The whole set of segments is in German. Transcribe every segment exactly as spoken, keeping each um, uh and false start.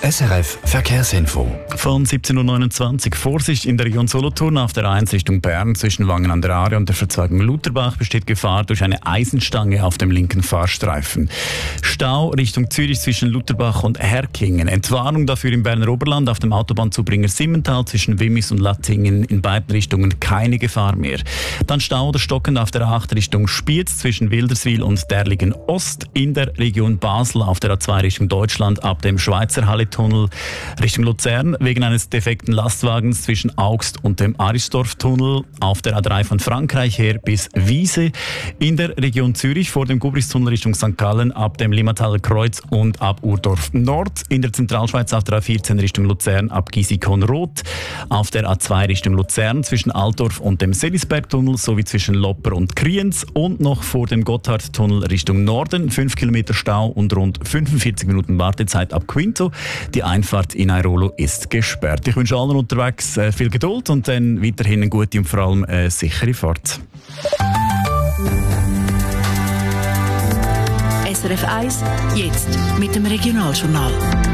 S R F Verkehrsinfo. Von siebzehn Uhr neunundzwanzig. Vorsicht in der Region Solothurn auf der A eins Richtung Bern zwischen Wangen an der Aare und der Verzweigung Lutherbach besteht Gefahr durch eine Eisenstange auf dem linken Fahrstreifen. Stau Richtung Zürich zwischen Lutherbach und Herkingen. Entwarnung dafür im Berner Oberland auf dem Autobahnzubringer Simmental zwischen Wimmis und Lattingen. In beiden Richtungen keine Gefahr mehr. Dann Stau oder stockend auf der A acht Richtung Spiez zwischen Wilderswil und Derligen Ost. In der Region Basel auf der A zwei Richtung Deutschland ab dem Schweizer Halle-Tunnel Richtung Luzern wegen eines defekten Lastwagens zwischen Augst und dem Arisdorf-Tunnel. Auf der A drei von Frankreich her bis Wiese. In der Region Zürich vor dem Gubristunnel Richtung Sankt Gallen ab dem Limmataler Kreuz und ab Urdorf Nord. In der Zentralschweiz auf der A vierzehn Richtung Luzern ab Gisikon-Roth. Auf der A zwei Richtung Luzern zwischen Altdorf und dem Selisberg-Tunnel sowie zwischen Lopper und Kriens. Und noch vor dem Gotthardtunnel Richtung Norden. fünf Kilometer Stau und rund fünfundvierzig Minuten Wartezeit ab Quinto. Die Einfahrt in Airolo ist gesperrt. Ich wünsche allen unterwegs äh, viel Geduld und dann weiterhin eine gute und vor allem äh, sichere Fahrt. S R F eins, jetzt mit dem Regionaljournal.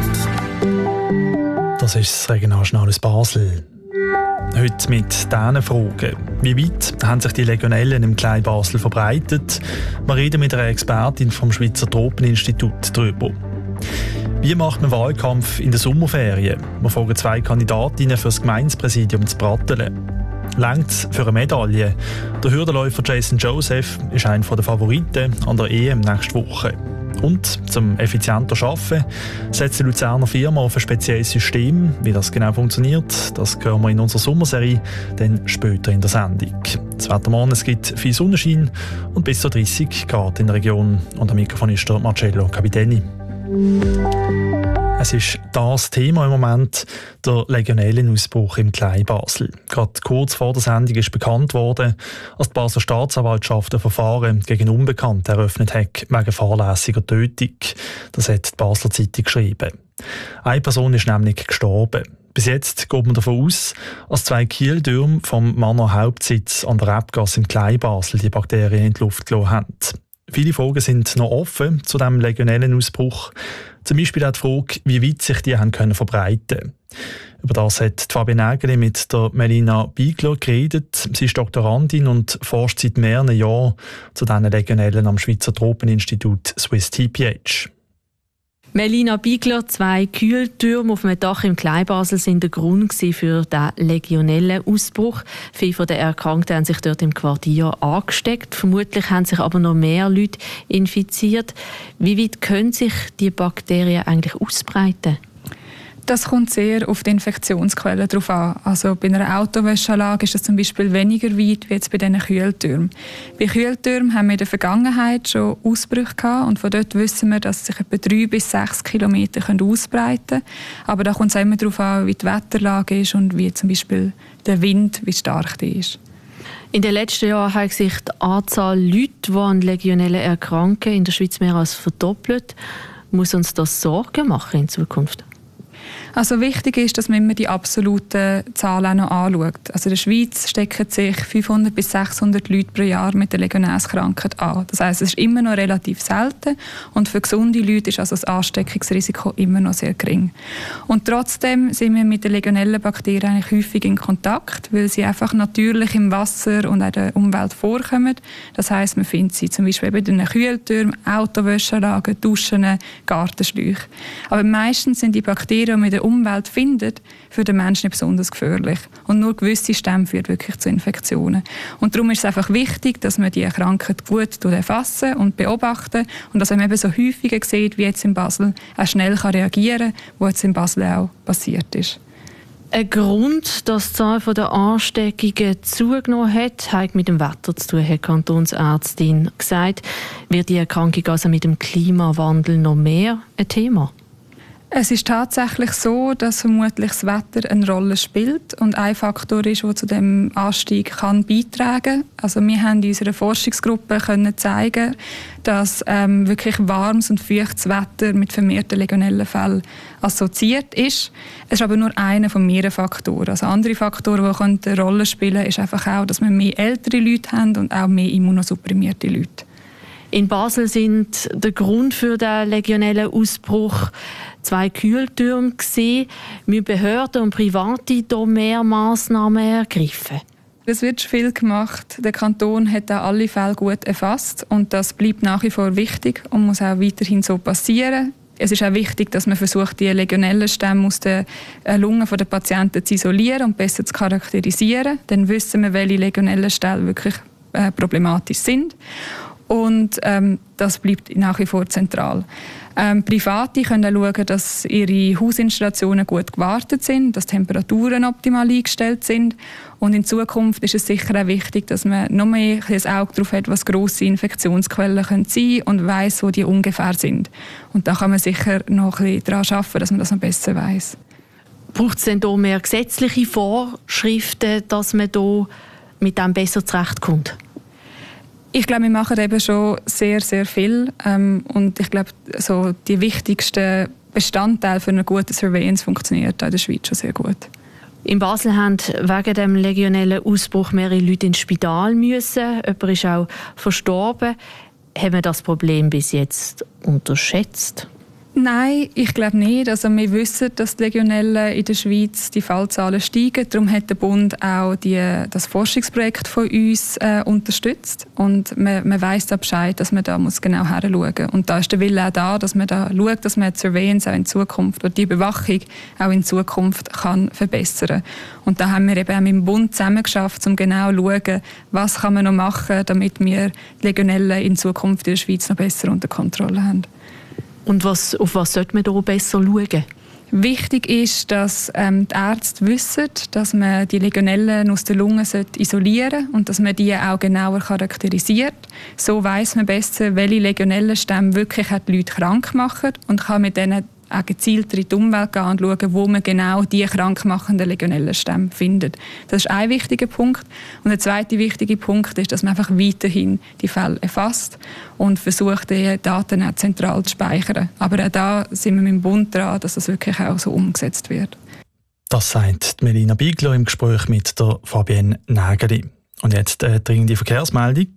Das ist das Regionaljournal aus Basel. Heute mit diesen Fragen. Wie weit haben sich die Legionellen im Kleinbasel verbreitet? Wir reden mit einer Expertin vom Schweizer Tropeninstitut darüber. Wie macht man Wahlkampf in den Sommerferien? Wir fragen zwei Kandidatinnen für das Gemeindepräsidium zu Brattelen. Längt es für eine Medaille? Der Hürdenläufer Jason Joseph ist einer der Favoriten an der E M nächste Woche. Und zum effizienter Arbeiten setzt die Luzerner Firma auf ein spezielles System. Wie das genau funktioniert, das hören wir in unserer Sommerserie dann später in der Sendung. Das Wetter morgen, es gibt viel Sonnenschein und bis zu dreißig Grad in der Region. Und am Mikrofon ist der Marcello Capitelli. Es ist das Thema im Moment, der Legionellenausbruch im Kleinbasel. Gerade kurz vor der Sendung ist bekannt worden, dass die Basler Staatsanwaltschaft ein Verfahren gegen Unbekannte eröffnet hat wegen fahrlässiger Tötung. Das hat die Basler Zeitung geschrieben. Eine Person ist nämlich gestorben. Bis jetzt geht man davon aus, dass zwei Kieldürme vom Manor Hauptsitz an der Rebgasse im Kleinbasel die Bakterien in die Luft gelassen haben. Viele Fragen sind noch offen zu diesem Legionellenausbruch. Zum Beispiel auch die Frage, wie weit sich die haben können verbreiten können. Über das hat Fabienne Nägeli mit der Melina Biegler geredet. Sie ist Doktorandin und forscht seit mehreren Jahren zu diesen Legionellen am Schweizer Tropeninstitut Swiss T P H. Melina Biegler, zwei Kühltürme auf einem Dach im Kleinbasel sind der Grund für den Legionellenausbruch. Viele der Erkrankten haben sich dort im Quartier angesteckt. Vermutlich haben sich aber noch mehr Leute infiziert. Wie weit können sich die Bakterien eigentlich ausbreiten? Das kommt sehr auf die Infektionsquelle drauf an. Also bei einer Autowäscheanlage ist das zum Beispiel weniger weit wie jetzt bei diesen Kühltürmen. Bei Kühltürmen haben wir in der Vergangenheit schon Ausbrüche gehabt und von dort wissen wir, dass sich etwa drei bis sechs Kilometer ausbreiten können. Aber da kommt es auch immer darauf an, wie die Wetterlage ist und wie zum Beispiel der Wind, wie stark der ist. In den letzten Jahren hat sich die Anzahl Leute, die an Legionellen erkranken, in der Schweiz mehr als verdoppelt. Muss uns das Sorgen machen in Zukunft? Also wichtig ist, dass man immer die absoluten Zahlen auch noch anschaut. Also in der Schweiz stecken sich fünfhundert bis sechshundert Leute pro Jahr mit der Legionärskrankheit an. Das heisst, es ist immer noch relativ selten und für gesunde Leute ist also das Ansteckungsrisiko immer noch sehr gering. Und trotzdem sind wir mit den Legionellenbakterien eigentlich häufig in Kontakt, weil sie einfach natürlich im Wasser und auch in der Umwelt vorkommen. Das heisst, man findet sie zum Beispiel bei den Kühltürmen, Autowäscheanlagen, Duschen, Gartenschläuchen. Aber meistens sind die Bakterien, die man in der Umwelt findet, für den Menschen nicht besonders gefährlich. Und nur gewisse Stämme führen wirklich zu Infektionen. Und darum ist es einfach wichtig, dass man die Krankheit gut erfassen und beobachten und dass man eben so häufiger sieht, wie jetzt in Basel, auch schnell reagieren kann, was jetzt in Basel auch passiert ist. Ein Grund, dass die Zahl der Ansteckungen zugenommen hat, hat mit dem Wetter zu tun, hat die Kantonsärztin gesagt. Wird die Erkrankung also mit dem Klimawandel noch mehr ein Thema? Es ist tatsächlich so, dass vermutlich das Wetter eine Rolle spielt und ein Faktor ist, der zu dem Anstieg kann beitragen kann. Also wir haben in unserer Forschungsgruppe können zeigen, dass ähm, wirklich warmes und feuchtes Wetter mit vermehrten Legionellenfällen assoziiert ist. Es ist aber nur einer von mehreren Faktoren. Also andere Faktoren, die eine Rolle spielen können, ist einfach auch, dass wir mehr ältere Leute haben und auch mehr immunosupprimierte Leute. In Basel sind der Grund für den Legionellenausbruch zwei Kühltürme gesehen. Müssen Behörden und Private hier mehr Massnahmen ergreifen? Es wird viel gemacht. Der Kanton hat auch alle Fälle gut erfasst und das bleibt nach wie vor wichtig und muss auch weiterhin so passieren. Es ist auch wichtig, dass man versucht, die Legionellenstämme aus den Lungen der Patienten zu isolieren und besser zu charakterisieren. Dann wissen wir, welche Legionellenstämme wirklich äh, problematisch sind. Und ähm, das bleibt nach wie vor zentral. Ähm, Private können schauen, dass ihre Hausinstallationen gut gewartet sind, dass Temperaturen optimal eingestellt sind. Und in Zukunft ist es sicher auch wichtig, dass man noch mehr ein Auge darauf hat, was grosse Infektionsquellen sein können und weiss, wo die ungefähr sind. Und da kann man sicher noch ein bisschen daran arbeiten, dass man das noch besser weiss. Braucht es denn hier mehr gesetzliche Vorschriften, dass man hier mit dem besser zurechtkommt? Ich glaube, wir machen eben schon sehr, sehr viel. Ähm, und ich glaube, so die wichtigsten Bestandteile für eine gute Surveillance funktioniert in der Schweiz schon sehr gut. In Basel haben wegen dem legionellen Ausbruch mehrere Leute ins Spital müssen. Jemand ist auch verstorben. Haben wir das Problem bis jetzt unterschätzt? Nein, ich glaube nicht. Also wir wissen, dass die Legionellen in der Schweiz die Fallzahlen steigen. Darum hat der Bund auch die, das Forschungsprojekt von uns äh, unterstützt. Und man, man weiss da Bescheid, dass man da muss genau hinschauen muss. Und da ist der Wille auch da, dass man da schaut, dass man die Surveillance auch in Zukunft oder die Überwachung auch in Zukunft kann verbessern. Und da haben wir eben auch mit dem Bund zusammengeschafft, um genau zu schauen, was kann man noch machen, damit wir die Legionellen in Zukunft in der Schweiz noch besser unter Kontrolle haben. Und was, auf was sollte man hier besser schauen? Wichtig ist, dass ähm, die Ärzte wissen, dass man die Legionellen aus den Lungen isolieren sollte und dass man die auch genauer charakterisiert. So weiss man besser, welche Legionellenstämme wirklich die Leute krank machen und kann mit denen auch gezielter in die Umwelt gehen und schauen, wo man genau die krankmachenden Legionellenstämme findet. Das ist ein wichtiger Punkt. Und der zweite wichtige Punkt ist, dass man einfach weiterhin die Fälle erfasst und versucht, die Daten auch zentral zu speichern. Aber auch da sind wir mit dem Bund dran, dass das wirklich auch so umgesetzt wird. Das sagt Melina Bigler im Gespräch mit der Fabienne Nägeli. Und jetzt eine dringende Verkehrsmeldung.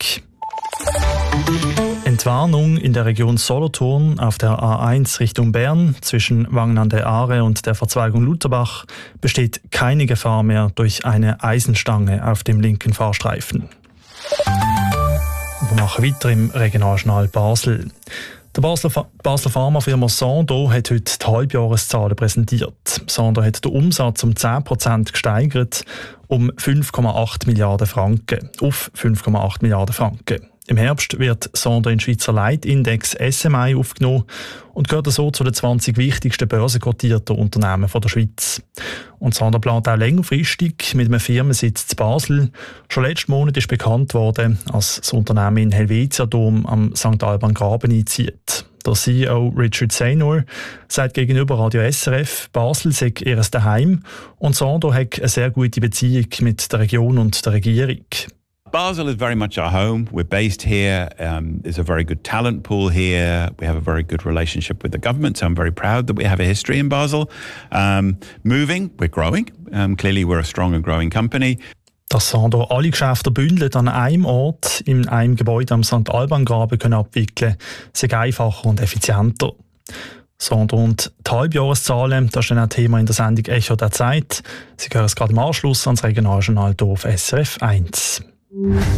Entwarnung in der Region Solothurn auf der A eins Richtung Bern zwischen Wangen an der Aare und der Verzweigung Lutherbach besteht keine Gefahr mehr durch eine Eisenstange auf dem linken Fahrstreifen. Wir machen weiter im Regionaljournal Basel. Die Basler, Basler Pharmafirma Sando hat heute die Halbjahreszahlen präsentiert. Sando hat den Umsatz um zehn Prozent gesteigert, um fünf Komma acht Milliarden Franken, auf fünf Komma acht Milliarden Franken. Im Herbst wird Sando in den Schweizer Leitindex S M I aufgenommen und gehört so zu den zwanzig wichtigsten börsenkotierten Unternehmen der Schweiz. Und Sando plant auch längerfristig mit einem Firmensitz in Basel. Schon letzten Monat ist bekannt worden, als das Unternehmen in Helvetia-Dom am Sankt Alban Graben einzieht. Der C E O Richard Seymour sagt gegenüber Radio S R F, Basel sei ihr Daheim und Sando hat eine sehr gute Beziehung mit der Region und der Regierung. Basel is very much our home. We're based here. Um, there's a very good talent pool here. We have a very good relationship with the government, so I'm very proud that we have a history in Basel. Um, moving, we're growing. Um, clearly we're a strong and growing company. Dass Sando alle Geschäfte bündelt an einem Ort, in einem Gebäude am Sankt Alban Graben können abwickeln, sei einfacher und effizienter. Sando und die Halbjahreszahlen, das ist dann auch Thema in der Sendung «Echo der Zeit». Sie hören es gerade im Anschluss ans Regionaljournal auf S R F eins.